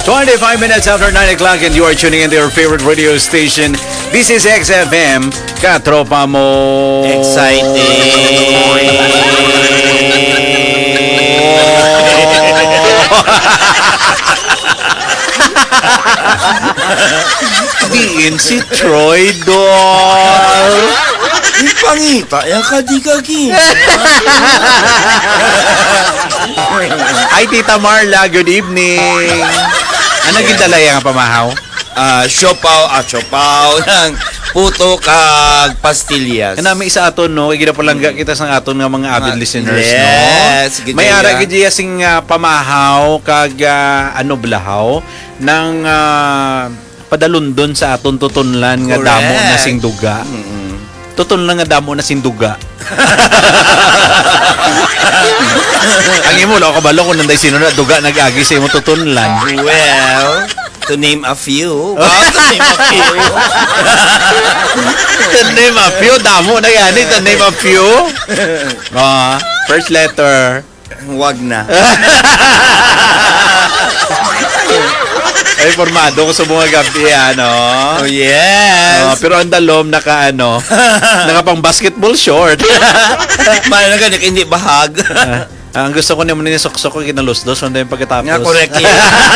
25 minutes after 9 o'clock and you are tuning into your favorite radio station. This is XFM, Katropa Mo. Diin si Troy Doll. Pangita, ya kadi-kagi. Ay, Tita Marla, good evening. Anong gindalaya nga pamahaw? Siopaw ng puto kag pastillas. Kanami sa aton, no? Kaya ginapalangga kita sa aton nga mga avid listeners, yes, no? May ara gid sing pamahaw kag blahaw ng padalundon sa aton tutunlan nga damo na sing duga. Tutunlan nga damo na sing duga. Ang imo lo kabalo kung nanday sino na duga nag-agi sa imo tutunlan. Well, to name a few. To name a few, damo na yan. To name a few. First letter. Wag na. Ay, formado ko sa mga gabi, Oh, yes. Pero ang dalom, naka pang basketball short. Mahal na ganit, hindi bahag. Ang gusto ko naman nisoksok ko kinalusdos, wala yung pagkatapos. Nga, correct yan.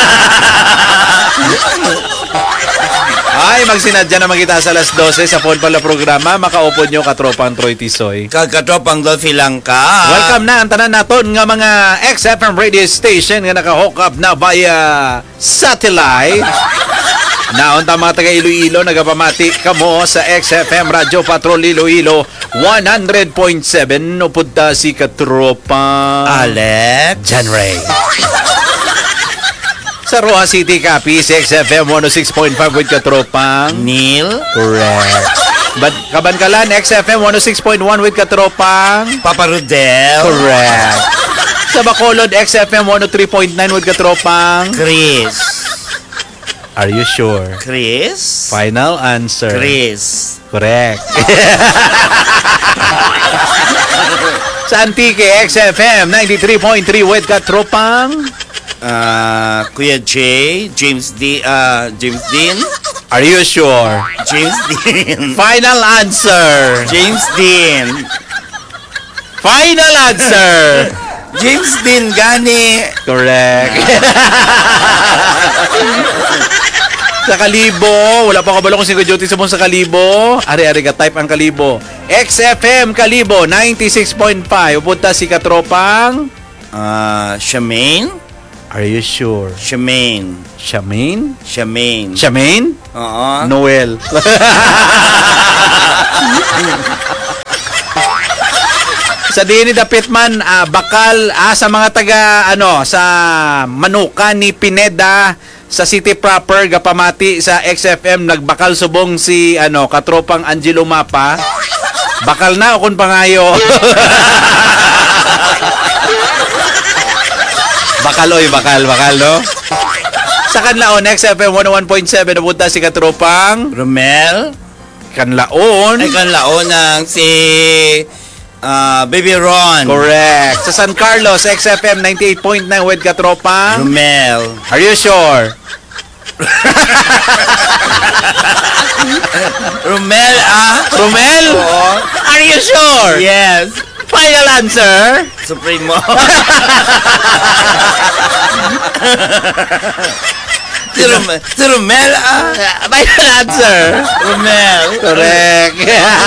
Ay, magsinadya na magkita sa alas 12 sa phone pala programa. Makaupod nyo katropang Troy Tisoy. Katropang Dolphy lang ka. Welcome na ang tanan naton nga mga XFM radio station nga naka-hook up na via satellite. Naunta mga taga Iloilo, nagapamati kamo sa XFM Radio Patrol Iloilo 100.7. Upod ta si katropang Alex John Ray. Sa Roa City, Capiz, XFM 106.5 with katropang Neil. Correct. Kabankalan, XFM 106.1 with katropang Papa Rodel. Correct. Sa Bacolod, XFM 103.9 with katropang Chris. Are you sure? Chris? Final answer. Chris. Correct. Sa Antique, XFM 93.3 with katropang Kuya James Dean. Are you sure? James Dean. Final answer. James Dean. Final answer. James Dean gani. Correct. Sa Kalibo, wala pa kabalo kung duty sa sa Kalibo. Ari-ari ka type ang Kalibo. XFM Kalibo 96.5. Upunta si katropang Shamaine. Are you sure? Shamaine. Oo. Noel. Sa Dini Dapitman, bakal sa mga taga sa Manuka ni Pineda sa City Proper gapamati sa XFM nagbakal subong si katropang Angelo Mapa. Bakal na o kun pangayo. Bakal, no? Sa Kanlaon, XFM 101.7, napunta si katropang Romel. Kanlaon. Ay, Kanlaon ng si Baby Ron. Correct. Sa San Carlos, XFM 98.9 with katropang Romel. Are you sure? Romel, Romel? Oo. Are you sure? Yes. Final answer? Supremo. Si Romel, Final answer? Romel. Correct.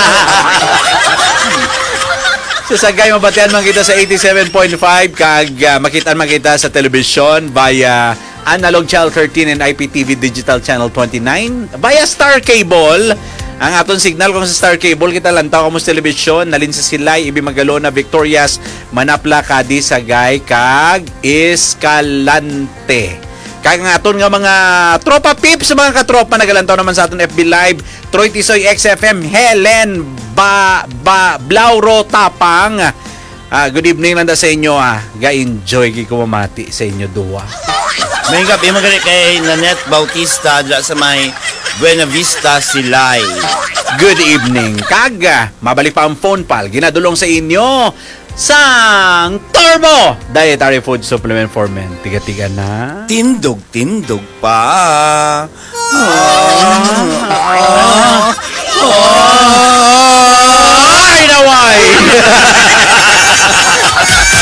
So, sagay mabatian man kita sa 87.5 kag makita sa television via Analog Channel 13 and IPTV Digital Channel 29 via Star Cable. Ang aton signal kung sa Star Cable kita lantaw kamo sa television nalin sa Silay Ibi Magalona Victorias Manapla Cadi Sagay kag Escalante. Kag nga aton nga mga tropa pips mga katropa nagalantaw naman sa aton FB Live Troy Tisoy XFM Helen Blauro Tapang. Good evening lang sa inyo ga-enjoy gi ko mamati sa inyo duwa. May gabi magalit kay Nanette Bautista dyan sa may Buena Vista, Silay. Good evening. Kaga, mabalik pa ang phone pal. Ginadulong sa inyo sang Turbo Dietary Food Supplement for Men. Tiga-tiga na. Tindog pa. Ay, naway!